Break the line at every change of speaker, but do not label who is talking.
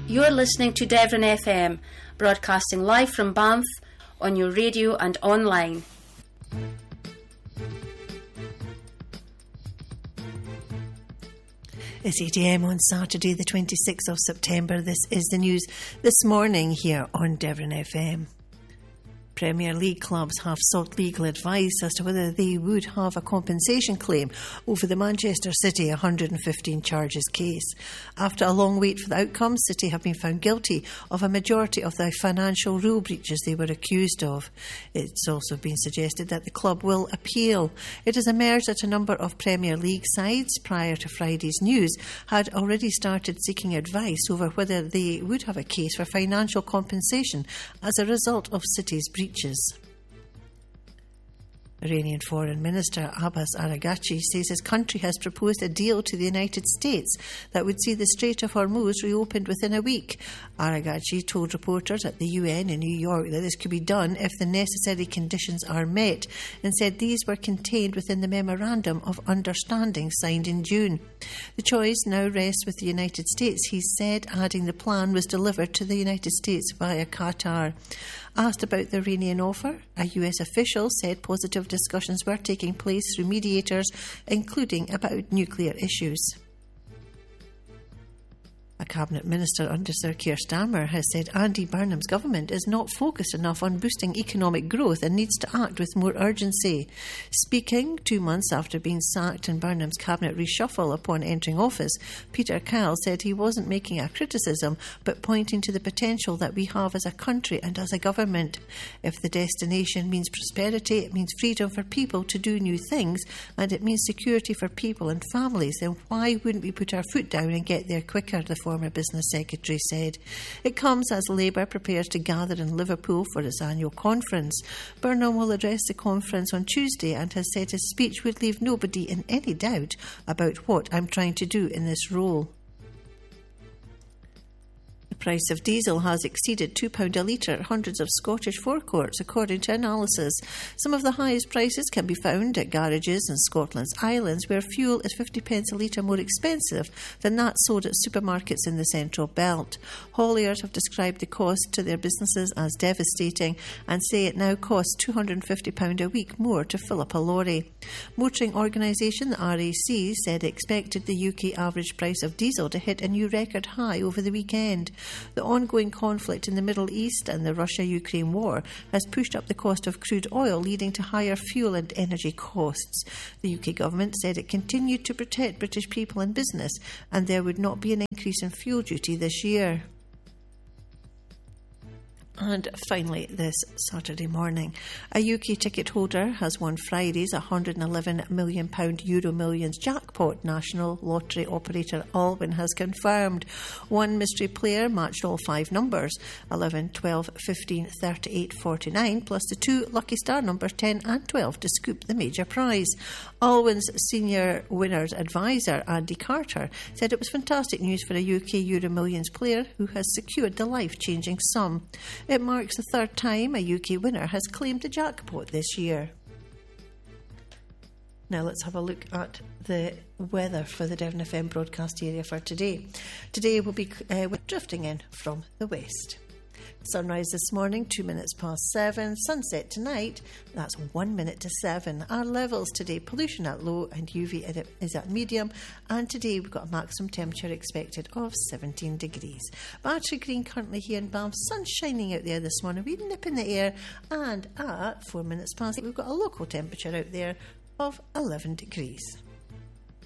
You're listening to Devon FM, broadcasting live from Banff on your radio and online.
It's 8 a.m. on Saturday, the 26th of September. This is the news this morning here on Devon FM. Premier League clubs have sought legal advice as to whether they would have a compensation claim over the Manchester City 115 charges case. After a long wait for the outcome, City have been found guilty of a majority of the financial rule breaches they were accused of. It's also been suggested that the club will appeal. It has emerged that a number of Premier League sides, prior to Friday's news, had already started seeking advice over whether they would have a case for financial compensation as a result of City's breaches. Iranian Foreign Minister Abbas Araghchi says his country has proposed a deal to the United States that would see the Strait of Hormuz reopened within a week. Araghchi told reporters at the UN in New York that this could be done if the necessary conditions are met, and said these were contained within the Memorandum of Understanding signed in June. The choice now rests with the United States, he said, adding the plan was delivered to the United States via Qatar. Asked about the Iranian offer, a US official said positive discussions were taking place through mediators, including about nuclear issues. A Cabinet Minister under Sir Keir Starmer has said Andy Burnham's government is not focused enough on boosting economic growth and needs to act with more urgency. Speaking 2 months after being sacked in Burnham's cabinet reshuffle upon entering office, Peter Kyle said he wasn't making a criticism but pointing to the potential that we have as a country and as a government. If the destination means prosperity, it means freedom for people to do new things, and it means security for people and families, then why wouldn't we put our foot down and get there quicker, the former Business Secretary said. It comes as Labour prepares to gather in Liverpool for its annual conference. Burnham will address the conference on Tuesday and has said his speech would leave nobody in any doubt about what I'm trying to do in this role. The price of diesel has exceeded £2 a litre at hundreds of Scottish forecourts, according to analysis. Some of the highest prices can be found at garages in Scotland's Islands, where fuel is 50p a litre more expensive than that sold at supermarkets in the Central Belt. Hauliers have described the cost to their businesses as devastating and say it now costs £250 a week more to fill up a lorry. Motoring organisation, the RAC, said it expected the UK average price of diesel to hit a new record high over the weekend. The ongoing conflict in the Middle East and the Russia-Ukraine war has pushed up the cost of crude oil, leading to higher fuel and energy costs. The UK government said it continued to protect British people and business, and there would not be an increase in fuel duty this year. And finally, this Saturday morning, a UK ticket holder has won Friday's £111 million Euro Millions jackpot. National lottery operator Alwyn has confirmed. One mystery player matched all 5 numbers, 11, 12, 15, 38, 49, plus the 2 lucky star numbers 10 and 12 to scoop the major prize. Alwyn's senior winners advisor, Andy Carter, said it was fantastic news for a UK Euro Millions player who has secured the life-changing sum. It marks the 3rd time a UK winner has claimed the jackpot this year. Now let's have a look at the weather for the Devon FM broadcast area for today. Today we'll be drifting in from the west. Sunrise this morning, 2 minutes past 7. Sunset tonight, that's 1 minute to 7. Our levels today, pollution at low and UV is at medium. And today we've got a maximum temperature expected of 17 degrees. Battery Green currently here in Banff. Sun shining out there this morning. We nip in the air. And at 4 minutes past 8, we've got a local temperature out there of 11 degrees.